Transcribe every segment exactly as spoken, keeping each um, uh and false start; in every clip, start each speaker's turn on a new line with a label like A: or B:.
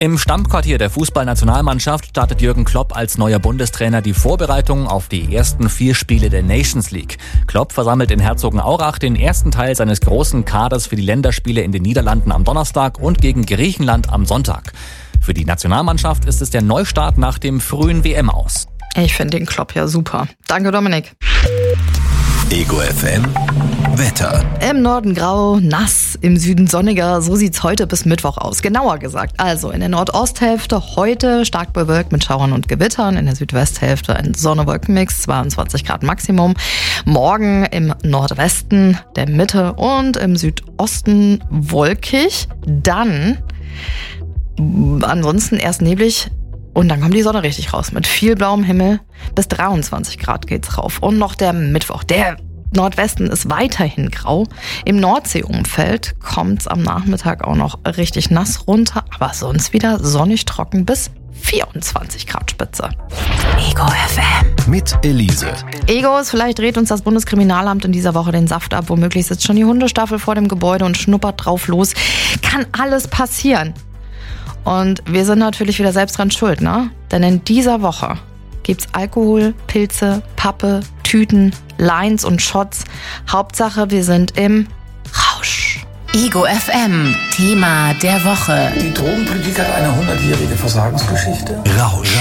A: Im Stammquartier der Fußballnationalmannschaft startet Jürgen Klopp als neuer Bundestrainer die Vorbereitungen auf die ersten vier Spiele der Nations League. Klopp versammelt in Herzogenaurach den ersten Teil seines großen Kaders für die Länderspiele in den Niederlanden am Donnerstag und gegen Griechenland am Sonntag. Für die Nationalmannschaft ist es der Neustart nach dem frühen W M-Aus.
B: Ich finde den Klopp ja super. Danke, Dominik.
C: Ego F M Wetter.
B: Im Norden grau, nass, im Süden sonniger. So sieht's heute bis Mittwoch aus. Genauer gesagt, also in der Nordosthälfte heute stark bewölkt mit Schauern und Gewittern. In der Südwesthälfte ein Sonne-Wolken-Mix, zweiundzwanzig Grad Maximum. Morgen im Nordwesten, der Mitte und im Südosten wolkig. Dann ansonsten erst neblig. Und dann kommt die Sonne richtig raus mit viel blauem Himmel. Bis dreiundzwanzig Grad geht's rauf. Und noch der Mittwoch. Der Nordwesten ist weiterhin grau. Im Nordseeumfeld kommt's am Nachmittag auch noch richtig nass runter. Aber sonst wieder sonnig trocken bis vierundzwanzig Grad Spitze. Ego F M.
C: Mit Elise.
B: Egos, vielleicht dreht uns das Bundeskriminalamt in dieser Woche den Saft ab. Womöglich sitzt schon die Hundestaffel vor dem Gebäude und schnuppert drauf los. Kann alles passieren. Und wir sind natürlich wieder selbst dran schuld, ne? Denn in dieser Woche gibt's Alkohol, Pilze, Pappe, Tüten, Lines und Shots. Hauptsache, wir sind im Rausch.
D: Ego F M, Thema der Woche.
E: Die Drogenpolitik hat eine hundertjährige Versagensgeschichte.
C: Rausch.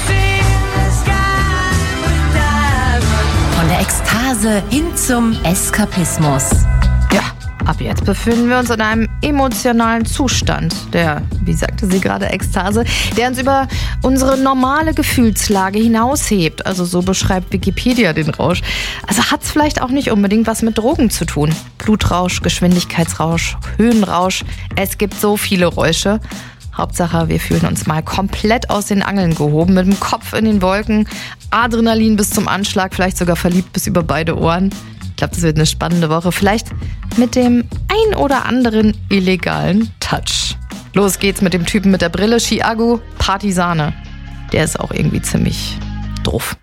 D: Von der Ekstase hin zum Eskapismus.
B: Ja, ab jetzt befinden wir uns in einem emotionalen Zustand, der, wie sagte sie gerade, Ekstase, der uns über unsere normale Gefühlslage hinaushebt. Also so beschreibt Wikipedia den Rausch. Also hat's vielleicht auch nicht unbedingt was mit Drogen zu tun. Blutrausch, Geschwindigkeitsrausch, Höhenrausch. Es gibt so viele Räusche. Hauptsache, wir fühlen uns mal komplett aus den Angeln gehoben, mit dem Kopf in den Wolken, Adrenalin bis zum Anschlag, vielleicht sogar verliebt bis über beide Ohren. Ich glaube, das wird eine spannende Woche. Vielleicht mit dem ein oder anderen illegalen Touch. Los geht's mit dem Typen mit der Brille, Chiago, Partisane. Der ist auch irgendwie ziemlich doof.